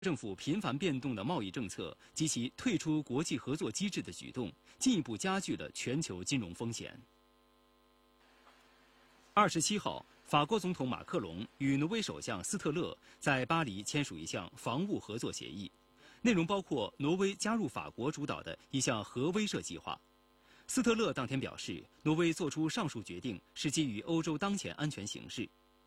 政府频繁变动的贸易政策及其退出国际合作机制的举动，进一步加剧了全球金融风险。27号，法国总统马克龙与挪威首相斯特勒在巴黎签署一项防务合作协议，内容包括挪威加入法国主导的一项核威慑计划。斯特勒当天表示，挪威做出上述决定是基于欧洲当前安全形势。